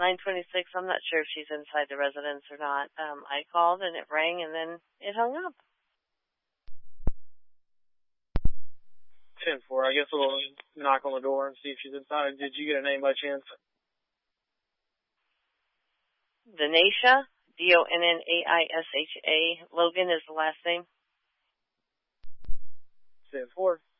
9:26. I'm not sure if she's inside the residence or not. I called and it rang and then it hung up. 10-4. I guess we'll knock on the door and see if she's inside. Did you get a name by chance? Donnasha, Donnaisha. Logan is the last name. 10-4.